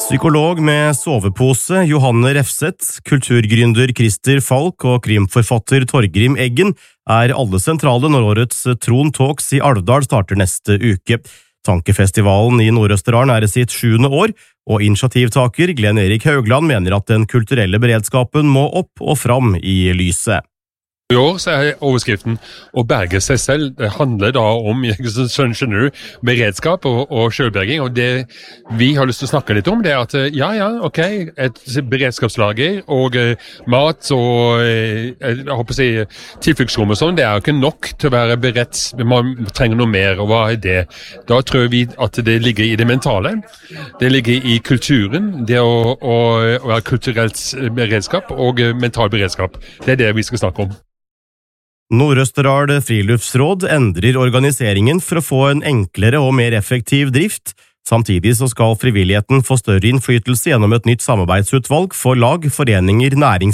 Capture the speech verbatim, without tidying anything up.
Psykolog med sovepose Johanne Refseth, kulturgründer Christer Falk og krimforfatter Torgrim Eggen er alle sentrale når årets Tron Talks i Alvdal starter neste uke. Tankefestivalen i Nord-Østerdalen er i sitt sjuende år, og initiativtaker Glenn Erik Haugland mener at den kulturelle beredskapen må opp og fram i lyset. I år så er overskriften å berge seg selv. Det handler da om skjønner du, beredskap og, og selvberging, og det vi har lyst til å snakke litt om det er at ja, ja, ok, et beredskapslager og uh, mat og uh, jeg håper å si tilfluktsrom og sånn, det er jo ikke nok til å være beredt, man trenger noe mer, og hva er det? Da tror vi at det ligger i det mentale, det ligger i kulturen, det å, å, å være kulturelt beredskap og uh, mental beredskap. Det er det vi skal snakke om. Nord-Østerdal Friluftsråd endrer organiseringen for å få en enklere og mer effektiv drift. Samtidig så skal frivilligheten få større innflytelse gjennom et nytt samarbeidsutvalg for lag, foreninger, nærings